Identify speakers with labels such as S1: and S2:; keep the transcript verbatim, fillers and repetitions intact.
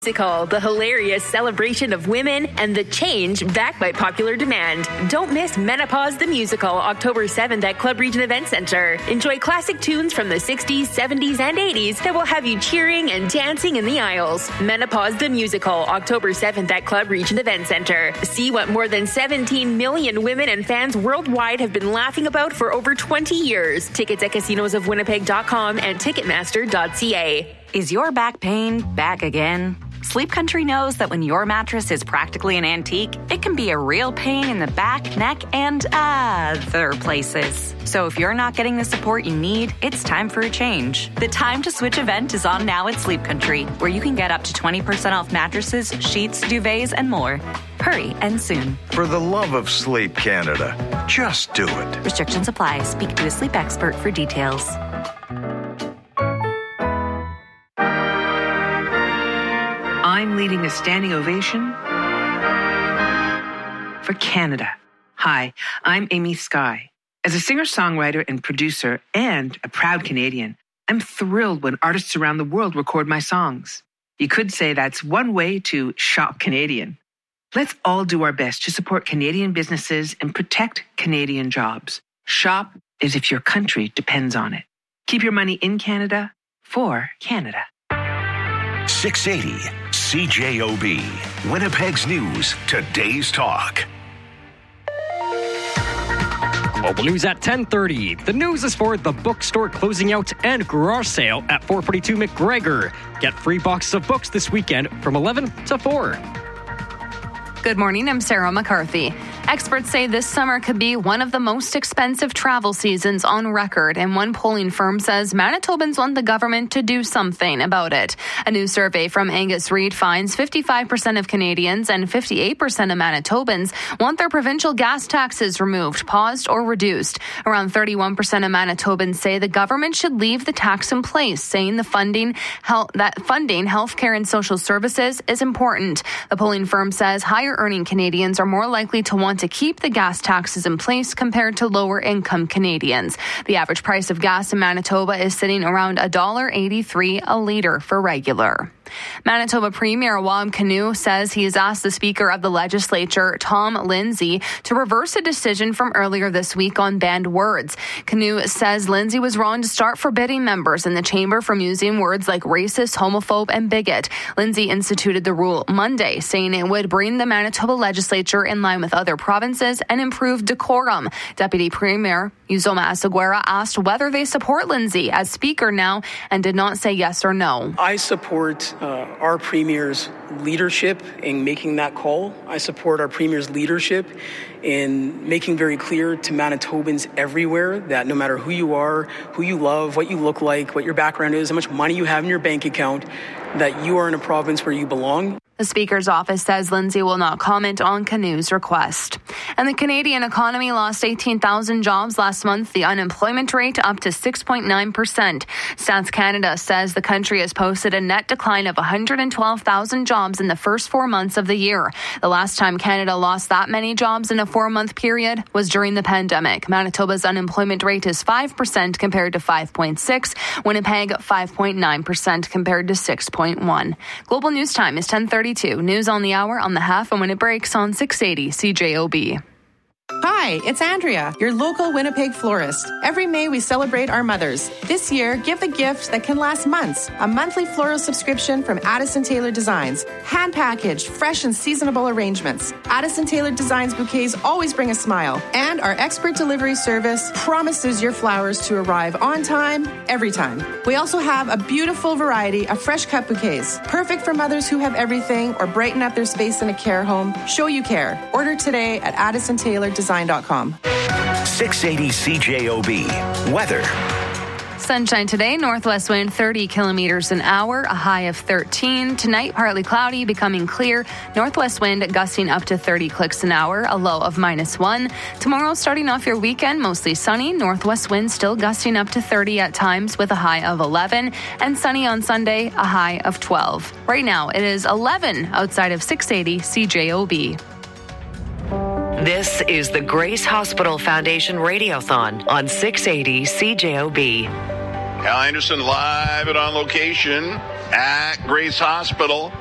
S1: Musical, the hilarious celebration of women and the change backed by popular demand. Don't miss Menopause the Musical, October seventh at Club Region Event Center. Enjoy classic tunes from the sixties, seventies, and eighties that will have you cheering and dancing in the aisles. Menopause the Musical, October seventh at Club Region Event Center. See what more than seventeen million women and fans worldwide have been laughing about for over twenty years. Tickets at casinos of winnipeg dot com and ticketmaster dot c a.
S2: Is your back pain back again? Sleep Country knows that when your mattress is practically an antique, it can be a real pain in the back, neck, and other places. So if you're not getting the support you need, it's time for a change. The Time to Switch event is on now at Sleep Country, where you can get up to twenty percent off mattresses, sheets, duvets, and more. Hurry and soon.
S3: For the love of sleep, Canada, just do it.
S2: Restrictions apply. Speak to a sleep expert for details.
S4: I'm leading a standing ovation for Canada. Hi, I'm Amy Skye. As a singer-songwriter and producer and a proud Canadian, I'm thrilled when artists around the world record my songs. You could say that's one way to shop Canadian. Let's all do our best to support Canadian businesses and protect Canadian jobs. Shop as if your country depends on it. Keep your money in Canada for Canada.
S5: six eighty C J O B, Winnipeg's News, Today's Talk.
S6: Mobile News at ten thirty. The news is for the bookstore closing out and garage sale at four forty-two McGregor. Get free boxes of books this weekend from eleven to four.
S7: Good morning, I'm Sarah McCarthy. Experts say this summer could be one of the most expensive travel seasons on record, and one polling firm says Manitobans want the government to do something about it. A new survey from Angus Reid finds fifty-five percent of Canadians and fifty-eight percent of Manitobans want their provincial gas taxes removed, paused, or reduced. Around thirty-one percent of Manitobans say the government should leave the tax in place, saying the funding health, that funding healthcare and social services is important. The polling firm says higher earning Canadians are more likely to want to keep the gas taxes in place compared to lower income Canadians. The average price of gas in Manitoba is sitting around one dollar eighty-three a litre for regular. Manitoba Premier Wab Kinew says he has asked the Speaker of the Legislature, Tom Lindsay, to reverse a decision from earlier this week on banned words. Kinew says Lindsay was wrong to start forbidding members in the chamber from using words like racist, homophobe, and bigot. Lindsay instituted the rule Monday, saying it would bring the Manitoba Legislature in line with other provinces and improve decorum. Deputy Premier Uzoma Asaguera asked whether they support Lindsay as Speaker now and did not say yes or no.
S8: I support uh, our Premier's leadership in making that call. I support our Premier's leadership in making very clear to Manitobans everywhere that no matter who you are, who you love, what you look like, what your background is, how much money you have in your bank account, that you are in a province where you belong.
S7: The Speaker's office says Lindsay will not comment on Kinew's request. And the Canadian economy lost eighteen thousand jobs last month, the unemployment rate up to six point nine percent. Stats Canada says the country has posted a net decline of one hundred twelve thousand jobs in the first four months of the year. The last time Canada lost that many jobs in a four-month period was during the pandemic. Manitoba's unemployment rate is five percent compared to five point six. Winnipeg, five point nine percent compared to six point one. Global News Time is ten thirty-two. News on the hour on the half and when it breaks on six eighty C J O B.
S9: Hi, it's Andrea, your local Winnipeg florist. Every May we celebrate our mothers. This year, give the gift that can last months. A monthly floral subscription from Addison Taylor Designs. Hand-packaged, fresh and seasonable arrangements. Addison Taylor Designs bouquets always bring a smile. And our expert delivery service promises your flowers to arrive on time, every time. We also have a beautiful variety of fresh cut bouquets. Perfect for mothers who have everything or brighten up their space in a care home. Show you care. Order today at addison taylor design dot com.
S5: six eighty C J O B. Weather.
S7: Sunshine today, northwest wind thirty kilometers an hour, a high of thirteen. Tonight, partly cloudy, becoming clear. Northwest wind gusting up to thirty clicks an hour, a low of minus one. Tomorrow, starting off your weekend, mostly sunny. Northwest wind still gusting up to thirty at times with a high of eleven. And sunny on Sunday, a high of twelve. Right now, it is eleven outside of six eighty C J O B.
S10: This is the Grace Hospital Foundation Radiothon on six eighty C J O B.
S11: Al Anderson live and on location at Grace Hospital.